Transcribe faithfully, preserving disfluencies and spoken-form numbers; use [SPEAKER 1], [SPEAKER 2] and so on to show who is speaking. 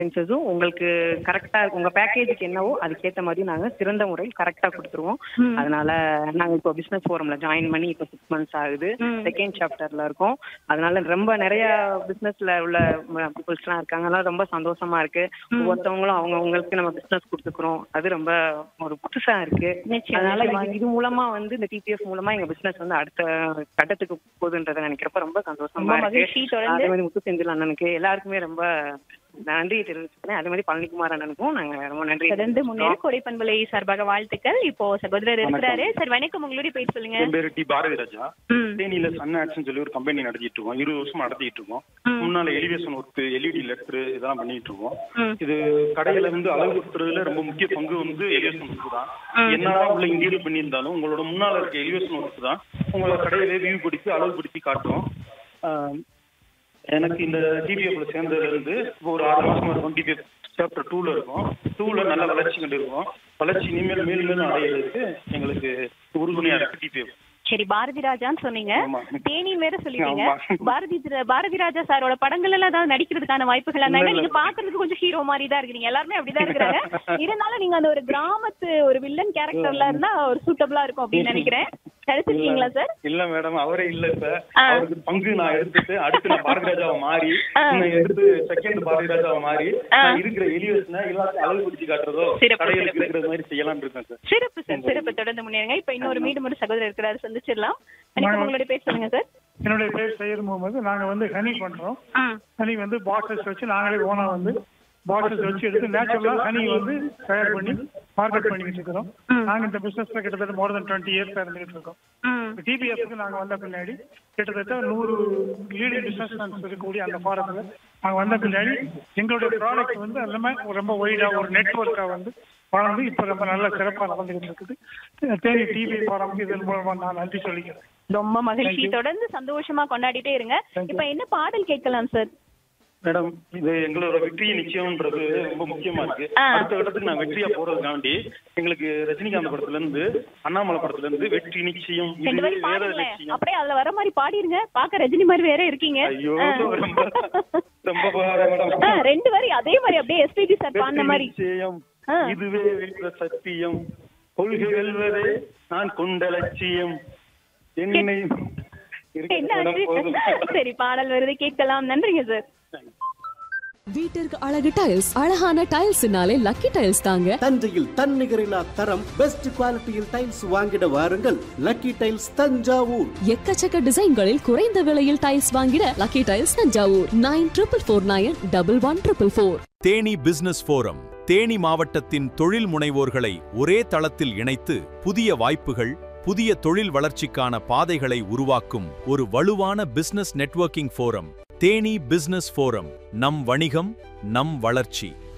[SPEAKER 1] எக்ஸ்பென்சஸும் உங்களுக்கு கரெக்டா உங்க பேக்கேஜுக்கு என்னவோ அதுக்கேற்ற மாதிரி நாங்க சிறந்த முறையில் கரெக்டா கொடுத்துருவோம். அதனால நாங்க இப்போ பிசினஸ் ஃபோரம்ல ஜாயின் பண்ணி இப்போ சிக்ஸ் மந்த்ஸ் ஆகுது. செகண்ட் சாப்டர்ல இருக்கோம். அதனால ரொம்ப நிறைய பிசினஸ்ல உள்ள பீப்புள்ஸ் எல்லாம் இருக்காங்க. அதனால ரொம்ப சந்தோஷமா இருக்கு. ஒவ்வொருத்தவங்களும் அவங்க அவங்களுக்கு நம்ம பிசினஸ் கொடுத்துக்கிறோம். அது ரொம்ப ஒரு புதுசா இருக்கு. அதனால இது- இது மூலமா வந்து இந்த டிபிஎஃப் மூலமா எங்க பிசினஸ் வந்து அடுத்த கட்டத்துக்கு போகுதுன்றதை நினைக்கிறப்ப ரொம்ப சந்தோஷமா
[SPEAKER 2] மகிழ்ச்சி.
[SPEAKER 1] இருக்கு.
[SPEAKER 2] தொடர்ந்து
[SPEAKER 1] அதே மாதிரி முத்து செந்தில் அண்ணனுக்கு எல்லாருக்குமே ரொம்ப நன்றி தெரிவிச்சுக்கிறேன். அதே மாதிரி பழனிக்குமார் அண்ணனுக்கும் நாங்க ரொம்ப நன்றி
[SPEAKER 2] தொடர்ந்து முன்னேற
[SPEAKER 1] தெரிவிச்சுக்கிறோம்.
[SPEAKER 2] கோடை பண்பலை சார்பாக வாழ்த்துக்கள். இப்போ சகோதரர் இருக்கிறாரு. சார் வணக்கம், உங்களுடைய பேர் சொல்லுங்க.
[SPEAKER 3] என் பேரு டி பாரதிராஜா.
[SPEAKER 2] ம்.
[SPEAKER 3] தேனியில சன் ஆட்ஸ்னு சொல்லி ஒரு கம்பெனி நடத்திட்டு இருக்கோம். இருபது வருஷமா நடத்திட்டு இருக்கோம்.
[SPEAKER 2] ம்.
[SPEAKER 3] முன்னால எலிவேஷன் ஒர்க், எல்இடி லெட்டர் இதெல்லாம் பண்ணிட்டு இருக்கோம்.
[SPEAKER 2] ம்.
[SPEAKER 3] இது கடையில வந்து அளவு கொடுத்துறதுல ரொம்ப முக்கிய பங்கு வந்து எலிவேஷன் ஒர்க் தான். என்னதான் உள்ள இன்டீரியர் பண்ணியிருந்தாலும் உங்களோட முன்னால இருக்க எலிவேஷன் ஒர்க் தான் உங்களோட கடையில வியூ பிடிச்சி அளவு பிடிச்சி காட்டும். ஆஹ் எனக்கு இந்த டிபிஎஃப்ல சேர்ந்ததுல இருந்து இப்போ ஒரு ஆறு மாசமா இருக்கும். டிபிஎஃப் சாப்டர் டூல இருக்கும். டூல நல்ல வளர்ச்சி கண்டு இருக்கோம். வளர்ச்சி இனிமேல் மேலும் மேலும் அடையிறதுக்கு எங்களுக்கு உறுதுணையா இருக்கு டிபிஎஃப்.
[SPEAKER 2] சரி, பாரதி ராஜான்னு சொன்னீங்க.
[SPEAKER 3] ஆமா.
[SPEAKER 2] தேனி வேற சொல்லிட்டீங்க.
[SPEAKER 3] ஆமா.
[SPEAKER 2] பாரதி பாரதி ராஜா சாரோட படங்கள் எல்லாம் ஏதாவது நடிக்கிறதுக்கான வாய்ப்புகள் அந்த
[SPEAKER 3] இல்ல, இல்ல.
[SPEAKER 2] நீங்க பாக்குறதுக்கு கொஞ்சம் ஹீரோ மாதிரி தான் இருக்கிறீங்க. எல்லாருமே அப்படிதான் இருக்கிறாங்க. இருந்தாலும் நீங்க அந்த ஒரு கிராமத்து ஒரு வில்லன் கேரக்டர்ல இருந்தா ஒரு சூட்டபிளா இருக்கும் அப்படின்னு நினைக்கிறேன். கிடைச்சிருக்கீங்களா சார்?
[SPEAKER 3] இல்ல மேடம், அவரே இல்ல. இப்ப
[SPEAKER 2] ஆ.
[SPEAKER 3] அவருக்கு பங்கு நான் எடுத்துட்டு அடுத்து நான் பாரதி ராஜாவை மாறி
[SPEAKER 2] ஆ.
[SPEAKER 3] நான் எடுத்து செகண்ட் பாரதி ராஜாவை மாறி
[SPEAKER 2] ஆ.
[SPEAKER 3] நான் இருக்கிற எலிவேஷனை எல்லாத்தையும் அளவு பிடிச்சு காட்டுறதோ
[SPEAKER 2] சிறப்பு,
[SPEAKER 3] கடைகளுக்கு
[SPEAKER 2] சிறப்பு.
[SPEAKER 3] இருக்கிற மாதிரி செய்யலாம்னு இருக்கேன் சார்.
[SPEAKER 2] சிறப்பு சார், சிறப்பு. தொடர்ந்து முன்னேறுங்க. இப்ப இன்னொரு மீண்டும் ஒரு சகோதரர் இருக்கிறாரு, சந்திச்சிடலாம். வணக்கம், உங்களுடைய பேர் சொல்லுங்க சார்.
[SPEAKER 4] என்னுடைய பேர் சையது முகமது. நாங்க வந்து ஹனி பண்றோம்.
[SPEAKER 2] ஆ.
[SPEAKER 4] ஹனி வந்து பாட்டில்ஸ் வச்சு நாங்களே ஓனா வந்து பாட்டில்ஸ் வச்சு எடுத்து நேச்சுரலா ஹனி வந்து தயார் பண்ணி மார்க்கெட் பண்ணிக்கிட்டு இருக்கிறோம்.
[SPEAKER 2] ம்.
[SPEAKER 4] நாங்க இந்த பிசினஸ்ல கிட்டத்தட்ட மோர் தென் டுவெண்ட்டி இயர்ஸ் இருந்துகிட்டு இருக்கோம்.
[SPEAKER 2] ம்.
[SPEAKER 4] டிபிஎஃப்க்கு நாங்க வந்த பின்னாடி கிட்டத்தட்ட நூறு லீடிங் பிசினஸ் இருக்கக்கூடிய அந்த ஃபாரத்துல நாங்க வந்த பின்னாடி எங்களுடைய ப்ராடக்ட் வந்து எல்லாமே ரொம்ப ஒய்டா ஒரு நெட்ஒர்க்கா வந்து வளர்ந்து இப்ப ரொம்ப நல்ல சிறப்பா நடந்துகிட்டு இருக்குது. தேனி டிவி ஃபாரம்க்கு இதன் மூலமா நான் நன்றி சொல்லிக்கிறேன்.
[SPEAKER 2] ரொம்ப மகிழ்ச்சி.
[SPEAKER 4] Thank you.
[SPEAKER 2] தொடர்ந்து சந்தோஷமா கொண்டாடிட்டே இருங்க.
[SPEAKER 4] Thank you.
[SPEAKER 2] இப்ப என்ன பாடல் கேட்கலாம் சார்?
[SPEAKER 3] மேடம், இது எங்களோட வெற்றி நிச்சயம்ன்றது ரொம்ப முக்கியமா இருக்கு.
[SPEAKER 2] ஆ.
[SPEAKER 3] அடுத்த இடத்துக்கு நான் வெற்றியா போறதுக்காண்டி எங்களுக்கு ரஜினிகாந்த் படத்துல இருந்து அண்ணாமலை படத்துல இருந்து வெற்றி நிச்சயம்
[SPEAKER 2] ரெண்டு
[SPEAKER 3] இதுவே
[SPEAKER 2] வரி
[SPEAKER 3] வேற
[SPEAKER 2] பாடுங்களேன்.
[SPEAKER 3] நிச்சயம்.
[SPEAKER 2] அப்படியே அதுல வர மாதிரி பாடிருங்க. பாக்க ரஜினி மாதிரி வேற இருக்கீங்க.
[SPEAKER 3] ஐயோ,
[SPEAKER 2] ஆ.
[SPEAKER 3] ரொம்ப ரொம்ப பாவம்
[SPEAKER 2] ஆ,
[SPEAKER 3] மேடம்.
[SPEAKER 2] ரெண்டு வரி அதே மாதிரி அப்படியே எஸ்பிபி சார் பாடின
[SPEAKER 3] வெற்றி
[SPEAKER 2] மாதிரி.
[SPEAKER 3] நிச்சயம்
[SPEAKER 2] ஆ.
[SPEAKER 3] இதுவே வென்ற சத்தியம், கொள்கை வெல்வதே நான் கொண்ட லட்சியம் என்னை இருக்கு
[SPEAKER 2] என்ன
[SPEAKER 3] மேடம்,
[SPEAKER 2] ஆச்சு?
[SPEAKER 3] போதும்.
[SPEAKER 2] சரி, பாடல் வருது, கேட்கலாம். நன்றிங்க சார்.
[SPEAKER 5] வீட்டிற்கு அழகு டைல்ஸ், அழகான டைல்ஸ்னாலே லக்கி டைல்ஸ் தாங்க.
[SPEAKER 6] தஞ்சையில் தன்னிகரில்லா தரம், பெஸ்ட் குவாலிட்டியில் டைல்ஸ் வாங்கிட வாருங்கள். Lucky tiles Thanjavur.
[SPEAKER 5] எக்கச்சக்க டிசைன்களில் குறைந்த விலையில் டைல்ஸ் வாங்கிட lucky tiles Thanjavur. Nine triple four nine double one triple four.
[SPEAKER 7] Theni business forum Theni மாவட்டத்தின் தொழில் முனைவோர்களை ஒரே தளத்தில் இணைத்து புதிய வாய்ப்புகள், புதிய தொழில் வளர்ச்சிக்கான பாதைகளை உருவாக்கும் ஒரு வலுவான business networking forum. Theni business forum. நம் வணிகம், நம் வளர்ச்சி.